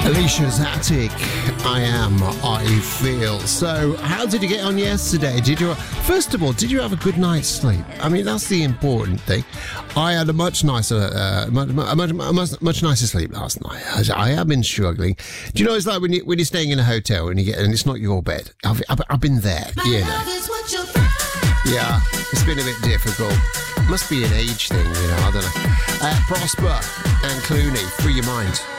Alicia's Attic, I Feel. So, how did you get on yesterday? First of all, did you have a good night's sleep? I mean, that's the important thing. I had a much nicer sleep last night. I have been struggling. Do you know, it's like when you're staying in a hotel and it's not your bed. I've been there, you know. Yeah, it's been a bit difficult. Must be an age thing, you know, I don't know. Prosper and Clooney, Free Your Mind.